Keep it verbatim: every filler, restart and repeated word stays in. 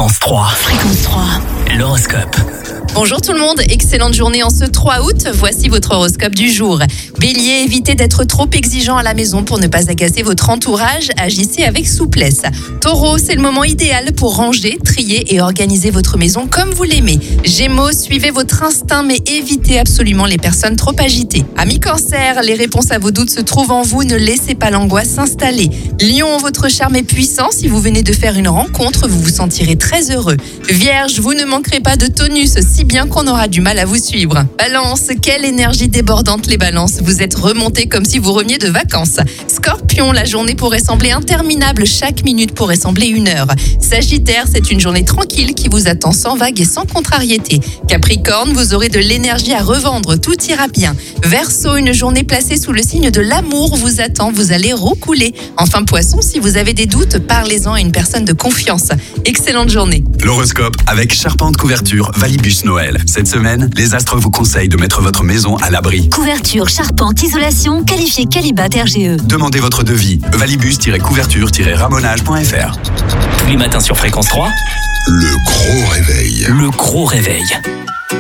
Fréquence trois. Fréquence trois. L'horoscope. Bonjour tout le monde, excellente journée en ce trois août. Voici votre horoscope du jour. Bélier, évitez d'être trop exigeant à la maison pour ne pas agacer votre entourage. Agissez avec souplesse. Taureau, c'est le moment idéal pour ranger, trier et organiser votre maison comme vous l'aimez. Gémeaux, suivez votre instinct mais évitez absolument les personnes trop agitées. Amis Cancer, les réponses à vos doutes se trouvent en vous. Ne laissez pas l'angoisse s'installer. Lion, votre charme est puissant. Si vous venez de faire une rencontre, vous vous sentirez très heureux. Vierge, vous ne manquerez pas de tonus, si bien qu'on aura du mal à vous suivre. Balance, quelle énergie débordante les balances. Vous êtes remontés comme si vous reveniez de vacances. Scorpion, la journée pourrait sembler interminable. Chaque minute pourrait sembler une heure. Sagittaire, c'est une journée tranquille qui vous attend sans vague et sans contrariété. Capricorne, vous aurez de l'énergie à revendre. Tout ira bien. Verseau, une journée placée sous le signe de l'amour vous attend. Vous allez roucouler. Enfin, Poisson, si vous avez des doutes, parlez-en à une personne de confiance. Excellente journée. L'horoscope avec Charpente Couverture Valibus Noël. Cette semaine, les astres vous conseillent de mettre votre maison à l'abri. Couverture, charpente, isolation, qualifié Qualibat R G E. Demandez votre devis. valibus-couverture-ramonage point f r. Tous les matins sur Fréquence trois. Le gros réveil. Le gros réveil.